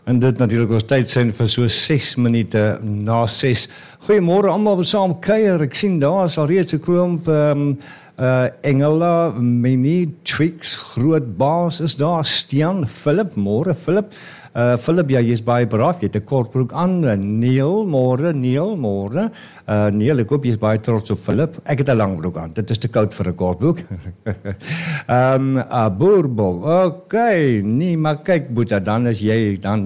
En dit natuurlik ons tyd zijn vir so 6 minute na 6. Goeiemôre almal wat saam kuier. Ek sien daar is alreeds 'n klomp Engela, Minnie, Trix, Groot Baas is daar, Stian, Philip, môre Philip. Philip, ja, jy is baie braaf, jy het 'n kortbroek aan. Neil, môre. Neil, ek hoop jy is baie trots op Philip. Ek het 'n lang broek aan, dit is te koud vir 'n kortbroek. Boerbol, okay, nee, maar kyk Boeta, dan is jy, dan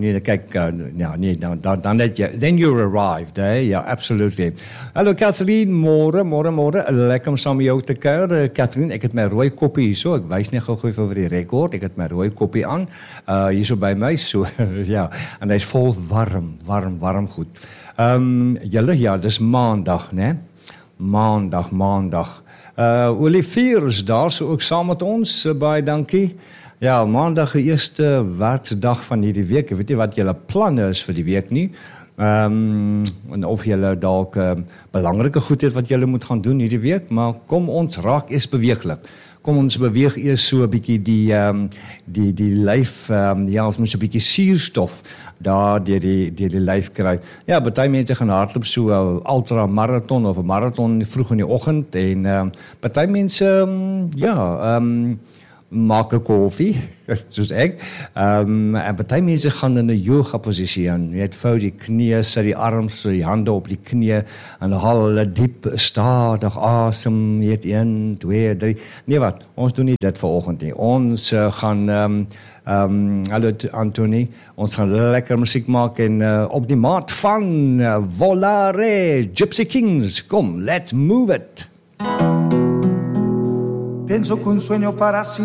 het jy, then you arrived, ja, absolutely. Hallo Catherine, môre, lekker om saam met jou te kuier. Catherine, ek het my rooi koppie hierso, ek wys net gou-gou vir die rekord, ek het my rooi koppie aan, hierso by my, so, ja, en hy is vol warm goed. Julle, ja, dis maandag, né? Maandag. Olivier is daar, so ook saam met ons, baie dankie. Ja, maandag die eerste werkdag van hierdie week, ek weet nie wat julle planne is vir die week nie, en of julle dalk belangrike goed het wat julle moet gaan doen hierdie week, maar kom ons raak eers beweeglik. Kom ons beweeg eers so 'n bietjie die lyf, ja, ons moet so 'n bietjie suurstof daar deur die lyf kry. Ja, baie mense gaan hardloop so 'n ultramaraton of 'n maraton vroeg in die oggend en baie mense maak 'n koffie, soos ek. En baie mense gaan in 'n yoga posisie aan. Jy het vou die knieë, sit die arms, die hande op die knieë en haal hulle diep stadig asem. Jy het 1, 2, 3. Nee wat, ons doen nie dit vanoggend nie. Ons gaan hallo Anthony, ons gaan lekker musiek maak en op die maat van Volare, Gypsy Kings. Kom, let's move it. Pienso que un sueño para